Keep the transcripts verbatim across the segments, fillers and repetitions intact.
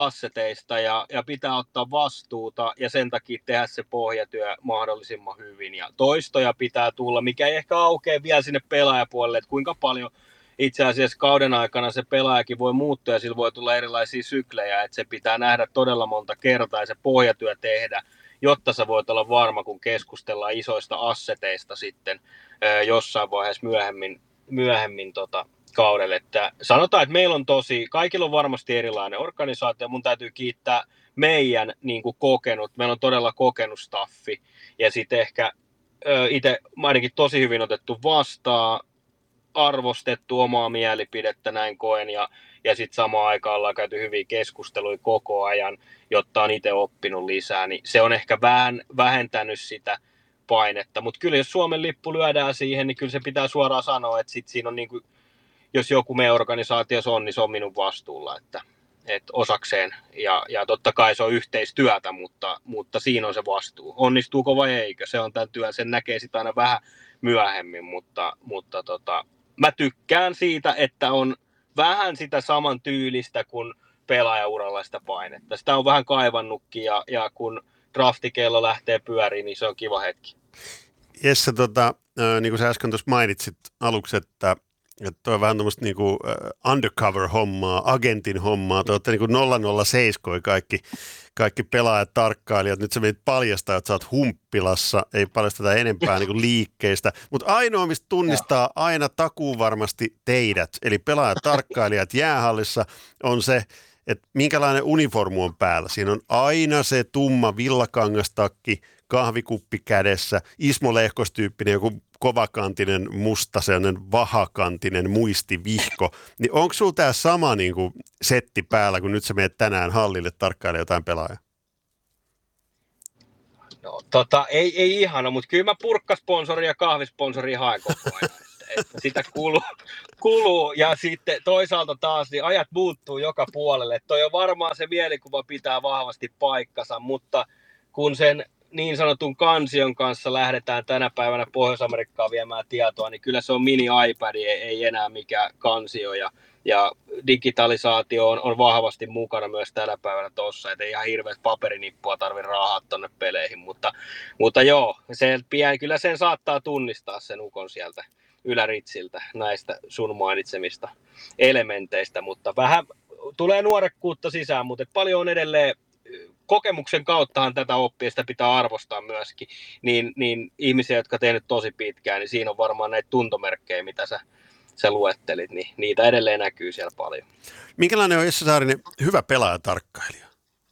asseteista ja, ja pitää ottaa vastuuta ja sen takia tehdä se pohjatyö mahdollisimman hyvin. Ja toistoja pitää tulla, mikä ei ehkä aukea vielä sinne pelaajapuolelle, että kuinka paljon itse asiassa kauden aikana se pelaajakin voi muuttua ja sillä voi tulla erilaisia syklejä, että se pitää nähdä todella monta kertaa ja se pohjatyö tehdä, jotta sä voit olla varma, kun keskustellaan isoista asseteista sitten jossain vaiheessa myöhemmin, myöhemmin tota, kaudelle. Että sanotaan, että meillä on tosi, kaikilla on varmasti erilainen organisaatio, mun täytyy kiittää meidän niin kuin kokenut, meillä on todella kokenut staffi, ja sitten ehkä itse ainakin tosi hyvin otettu vastaan, arvostettu omaa mielipidettä, näin koen, ja, ja sitten samaan aikaan ollaan käyty hyviä keskusteluja koko ajan, jotta on itse oppinut lisää, niin se on ehkä vähän vähentänyt sitä painetta, mutta kyllä jos Suomen lippu lyödään siihen, niin kyllä se pitää suoraan sanoa, että sit siinä on niin kuin, jos joku meidän organisaatiossa on, niin se on minun vastuulla, että, että osakseen, ja, ja totta kai se on yhteistyötä, mutta, mutta siinä on se vastuu. Onnistuuko vai eikö, se on tämän työn, sen näkee sitä aina vähän myöhemmin, mutta, mutta tota, mä tykkään siitä, että on vähän sitä saman tyylistä kuin pelaajauralla sitä painetta. Sitä on vähän kaivannutkin, ja, ja kun draftikello lähtee pyöriin, niin se on kiva hetki. Jesse, tota, niin kuin sä äsken tuossa mainitsit aluksi, että että toi on vähän tämmöistä niinku undercover-hommaa, agentin hommaa. Te olette niinku nolla nolla seitsemän kaikki, kaikki pelaajat, tarkkailijat. Nyt sä menit paljastaa, että sä oot humppilassa, ei paljasteta enempää niinku liikkeistä. Mutta ainoa, mistä tunnistaa aina takuun varmasti teidät, eli pelaajat, tarkkailijat jäähallissa, on se, että minkälainen uniformu on päällä. Siinä on aina se tumma villakangastakki, kahvikuppi kädessä, Ismo Lehkos-tyyppinen joku kovakantinen, musta, sellainen vahakantinen muistivihko. Niin onko sulla tämä sama niin kuin setti päällä, kun nyt sä menet tänään hallille tarkkailemaan jotain pelaajaa? No tota, ei, ei ihana, mutta kyllä mä purkkasponsoria ja kahvisponsoria haen koko ajan. Että, että sitä kuluu, kuluu, ja sitten toisaalta taas niin ajat muuttuu joka puolelle. Että toi on varmaan se mielikuva pitää vahvasti paikkansa, mutta kun sen niin sanotun kansion kanssa lähdetään tänä päivänä Pohjois-Amerikkaan viemään tietoa, niin kyllä se on mini-iPad, ei, ei enää mikään kansio, ja, ja digitalisaatio on, on vahvasti mukana myös tänä päivänä tuossa, että ei ihan hirveästi paperinippua tarvitse raahaa tuonne peleihin, mutta, mutta joo, se, kyllä sen saattaa tunnistaa sen ukon sieltä yläritsiltä näistä sun mainitsemista elementeistä, mutta vähän tulee nuorekkuutta sisään, mutta paljon on edelleen kokemuksen kauttahan tätä oppia, sitä pitää arvostaa myöskin, niin, niin ihmisiä, jotka tehnyt tosi pitkään, niin siinä on varmaan näitä tuntomerkkejä, mitä sä, sä luettelit, niin niitä edelleen näkyy siellä paljon. Minkälainen on Jesse Saarinen hyvä pelaajatarkkailija?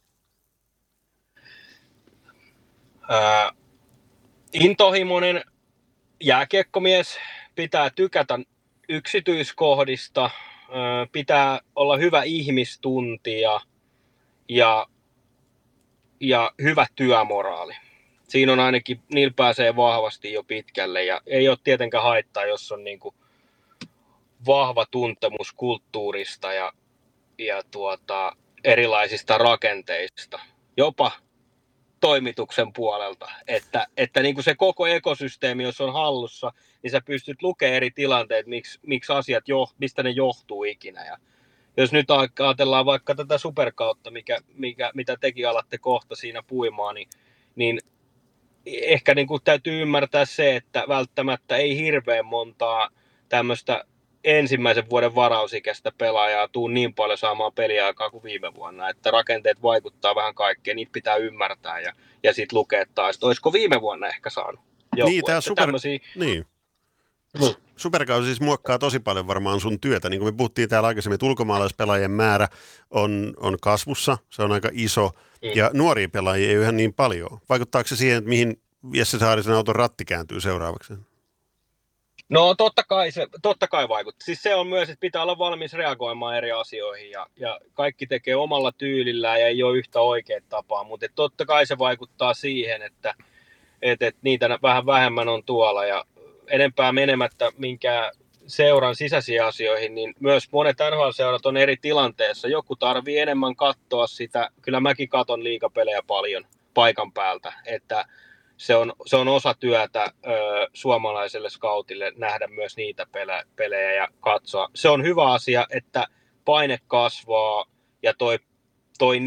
Ää, intohimoinen jääkiekkomies, pitää tykätä yksityiskohdista, ää, pitää olla hyvä ihmistuntija ja ja hyvä työmoraali. Siinä on ainakin, niillä pääsee vahvasti jo pitkälle, ja ei ole tietenkään haittaa, jos on niin kuin vahva tuntemus kulttuurista ja, ja tuota, erilaisista rakenteista, jopa toimituksen puolelta, että, että niin kuin se koko ekosysteemi, jos on hallussa, niin sä pystyt lukemaan eri tilanteet, miksi, miksi asiat, jo, mistä ne johtuu ikinä, ja jos nyt ajatellaan vaikka tätä superkautta, mikä, mikä, mitä tekin alatte kohta siinä puimaan, niin, niin ehkä niin kuin täytyy ymmärtää se, että välttämättä ei hirveän montaa tämmöistä ensimmäisen vuoden varausikäistä pelaajaa tuu niin paljon saamaan peliaikaa kuin viime vuonna, että rakenteet vaikuttaa vähän kaikkeen, niitä pitää ymmärtää ja, ja sitten lukea taas, että olisiko viime vuonna ehkä saanut joku, niin, tämä super... tämmöisiä... Niin. Superkausi siis muokkaa tosi paljon varmaan sun työtä. Niin kuin me puhuttiin täällä aikaisemmin, että ulkomaalaispelaajien määrä on, on kasvussa, se on aika iso, mm. ja nuoria pelaajia ei ole ihan niin paljon. Vaikuttaako se siihen, että mihin Jesse Saarisen auton ratti kääntyy seuraavaksi? No totta kai, se, totta kai vaikuttaa. Siis se on myös, että pitää olla valmis reagoimaan eri asioihin, ja, ja kaikki tekee omalla tyylillään ja ei ole yhtä oikea tapaa, mutta totta kai se vaikuttaa siihen, että, että, että niitä vähän vähemmän on tuolla, ja enempää menemättä minkään seuran sisäisiin asioihin, niin myös monet N H L-seurat on eri tilanteessa. Joku tarvii enemmän katsoa sitä, kyllä mäkin katon liigapelejä paljon paikan päältä, että se on, se on osa työtä ö, suomalaiselle scoutille nähdä myös niitä pele, pelejä ja katsoa. Se on hyvä asia, että paine kasvaa ja toi, toi